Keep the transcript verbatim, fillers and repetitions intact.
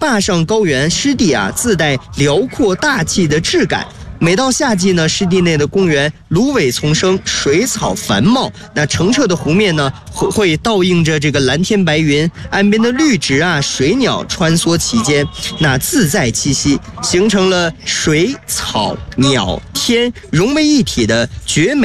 坝上高原湿地啊，自带辽阔大气的质感。每到夏季呢，湿地内的公园芦苇丛生，水草繁茂。那澄澈的湖面呢，会会倒映着这个蓝天白云，岸边的绿植啊、水鸟穿梭其间，那自在栖息，形成了水草鸟天融为一体的绝美